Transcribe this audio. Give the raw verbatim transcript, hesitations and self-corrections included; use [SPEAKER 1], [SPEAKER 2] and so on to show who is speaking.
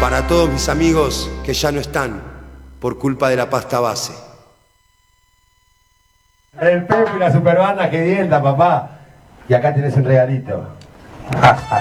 [SPEAKER 1] Para todos mis amigos que ya no están por culpa de la pasta base.
[SPEAKER 2] El Pepe y la superbanda que dienta, papá. Y acá tenés un regalito.